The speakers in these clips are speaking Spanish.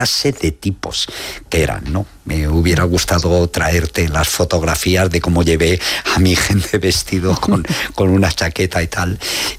clase de tipos que eran, ¿no? Me hubiera gustado traerte las fotografías de cómo llevé a mi gente vestido con una chaqueta y tal.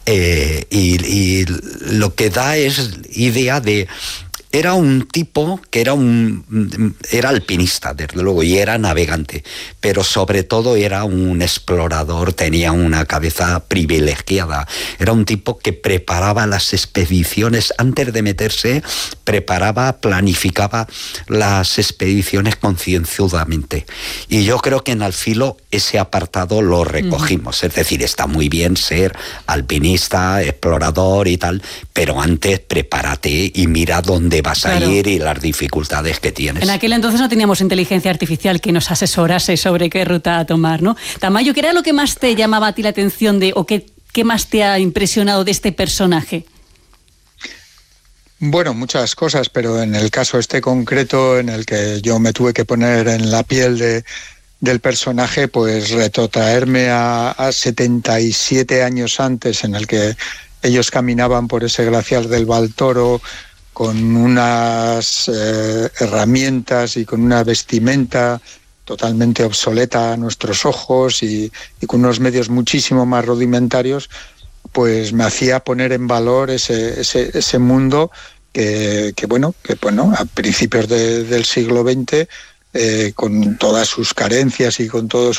Y lo que da es idea de... Era un tipo que era alpinista, desde luego, y era navegante, pero sobre todo era un explorador, tenía una cabeza privilegiada. Era un tipo que preparaba las expediciones, antes de meterse, planificaba las expediciones concienzudamente. Y yo creo que en Al Filo ese apartado lo recogimos. Es decir, está muy bien ser alpinista, explorador y tal, pero antes prepárate y mira dónde vas a ir y las dificultades que tienes. En aquel entonces no teníamos inteligencia artificial que nos asesorase sobre qué ruta tomar, ¿no? Tamayo, ¿qué era lo que más te llamaba a ti la atención o qué más te ha impresionado de este personaje? Bueno, muchas cosas, pero en el caso este concreto en el que yo me tuve que poner en la piel del personaje, pues retrotraerme a 77 años antes, en el que ellos caminaban por ese glaciar del Baltoro con unas herramientas y con una vestimenta totalmente obsoleta a nuestros ojos y con unos medios muchísimo más rudimentarios, pues me hacía poner en valor ese mundo que a principios del siglo XX, con todas sus carencias y con todas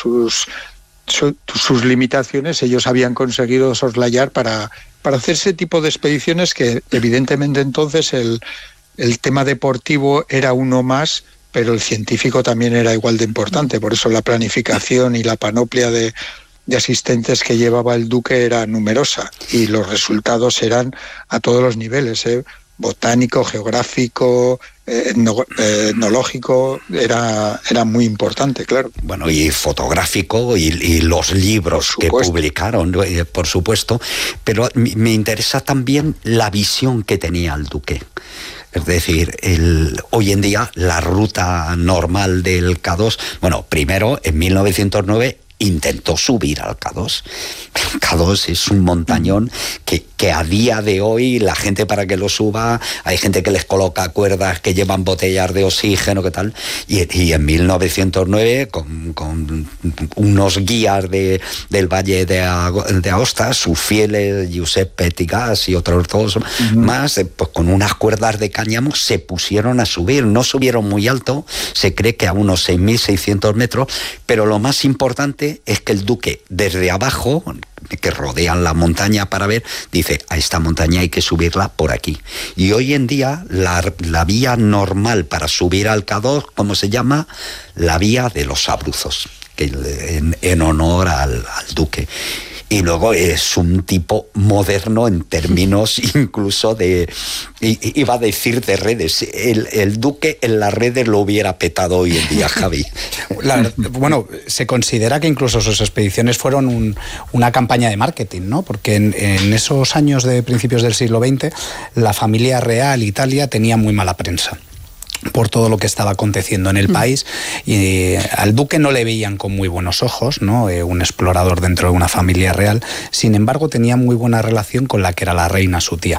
sus limitaciones, ellos habían conseguido soslayar para hacer ese tipo de expediciones que evidentemente entonces el tema deportivo era uno más, pero el científico también era igual de importante. Por eso la planificación y la panoplia de asistentes que llevaba el Duque era numerosa y los resultados eran a todos los niveles, botánico, geográfico, etnológico, era muy importante, claro. Bueno, y fotográfico y los libros que publicaron, por supuesto, pero me interesa también la visión que tenía el Duque. Es decir, hoy en día la ruta normal del K2, bueno, primero en 1909 intentó subir al K2. El K2 es un montañón que a día de hoy la gente, para que lo suba, hay gente que les coloca cuerdas que llevan botellas de oxígeno, ¿qué tal? Y en 1909 con unos guías del Valle de Aosta, sus fieles Josep Petigas y otros dos más, pues con unas cuerdas de cáñamo se pusieron a subir. No subieron muy alto, se cree que a unos 6.600 metros, pero lo más importante es que el Duque desde abajo, que rodean la montaña para ver, dice, a esta montaña hay que subirla por aquí. Y hoy en día la vía normal para subir al K2, ¿cómo se llama? La vía de los Abruzos, que en honor al Duque. Y luego es un tipo moderno en términos incluso iba a decir de redes. El Duque en las redes lo hubiera petado hoy en día, Javi. Bueno, se considera que incluso sus expediciones fueron una campaña de marketing, ¿no? Porque en esos años de principios del siglo XX, la familia real Italia tenía muy mala prensa por todo lo que estaba aconteciendo en el país, y al Duque no le veían con muy buenos ojos, ¿no? Un explorador dentro de una familia real. Sin embargo, tenía muy buena relación con la que era la reina, su tía,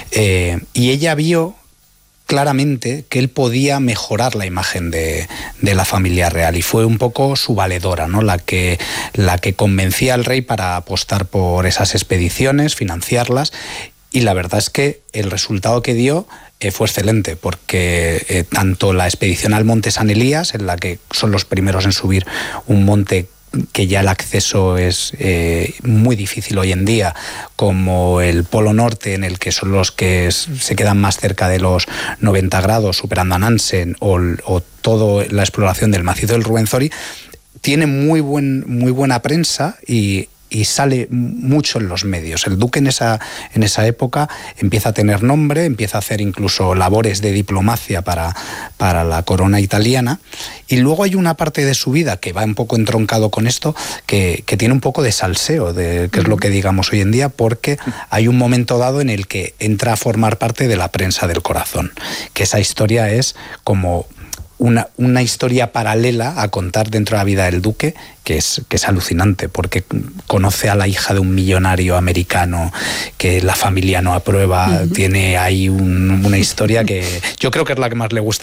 y ella vio claramente que él podía mejorar la imagen de la familia real, y fue un poco su valedora, ¿no? La que convencía al rey para apostar por esas expediciones, financiarlas. Y la verdad es que el resultado que dio fue excelente, porque tanto la expedición al Monte San Elías, en la que son los primeros en subir un monte que ya el acceso es muy difícil hoy en día, como el Polo Norte, en el que son los que se quedan más cerca de los 90 grados, superando a Nansen, o toda la exploración del macizo del Ruwenzori, tiene muy buena prensa y sale mucho en los medios. El Duque en esa época empieza a tener nombre, empieza a hacer incluso labores de diplomacia para la corona italiana, y luego hay una parte de su vida que va un poco entroncado con esto, que tiene un poco de salseo, que es lo que digamos hoy en día, porque hay un momento dado en el que entra a formar parte de la prensa del corazón, que esa historia es como una historia paralela a contar dentro de la vida del duque, que es alucinante, porque conoce a la hija de un millonario americano que la familia no aprueba. Tiene ahí una historia que yo creo que es la que más le gusta